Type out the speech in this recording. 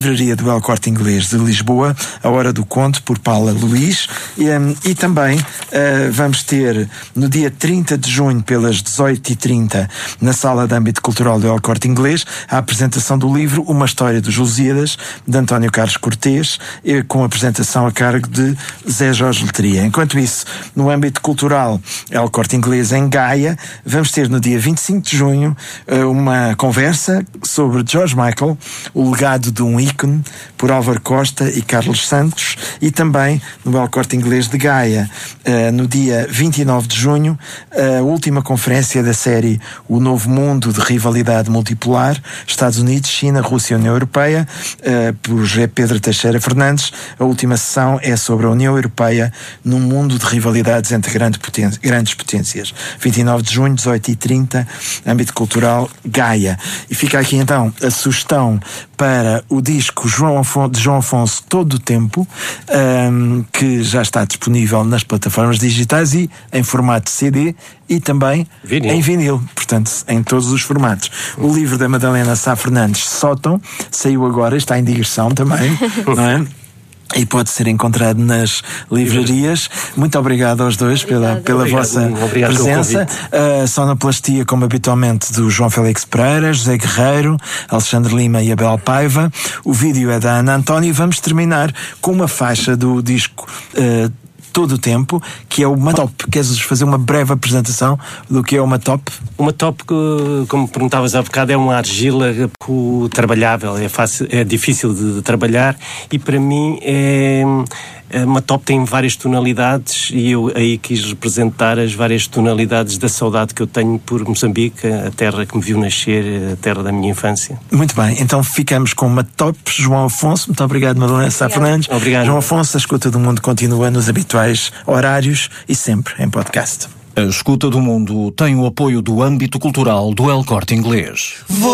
Livraria do El Corte Inglês de Lisboa, A Hora do Conto, por Paula Luís, e também vamos ter no dia 30 de junho, pelas 18h30, na Sala de Âmbito Cultural do El Corte Inglês, a apresentação do livro Uma História dos Lusíadas, de António Carlos Cortês, com apresentação a cargo de Zé Jorge Letria. Enquanto isso, no âmbito cultural El Corte Inglês em Gaia, vamos ter no dia 25 de junho uma conversa sobre George Michael, o legado de um ícone, por Álvaro Costa e Carlos Santos, e também no El Corte Inglês de Gaia, no dia 29 de junho, a última conferência da série O Novo Mundo de Rivalidade Multipolar, Estados Unidos, China, Rússia e União Europeia, por José Pedro Teixeira Fernandes. A última sessão é sobre a União Europeia num mundo de rivalidades entre grandes potências. 29 de junho, 18h30, âmbito cultural Gaia. E fica aqui então a sugestão para o disco de João Afonso Todo o Tempo, que já está disponível nas plataformas digitais e em formato CD e também em vinil, portanto em todos os formatos. O livro da Madalena Sá Fernandes, Sótão, saiu agora, está em digressão também, não é? E pode ser encontrado nas livrarias. Muito obrigado aos dois pela vossa presença. Sonoplastia, como habitualmente, do João Félix Pereira, José Guerreiro, Alexandre Lima e Abel Paiva. O vídeo é da Ana António e vamos terminar com uma faixa do disco Todo o Tempo, que é uma top. Queres fazer uma breve apresentação do que é uma top? Uma top, como perguntavas há bocado, é uma argila pouco trabalhável, é difícil de trabalhar, e para mim uma top tem várias tonalidades, e eu aí quis representar as várias tonalidades da saudade que eu tenho por Moçambique, a terra que me viu nascer, a terra da minha infância. Muito bem, então ficamos com uma top. João Afonso, muito obrigado, Madalena Sá Fernandes. Obrigado. João Afonso, a Escuta do Mundo continua nos habituais horários e sempre em podcast. A Escuta do Mundo tem o apoio do âmbito cultural do El Corte Inglês.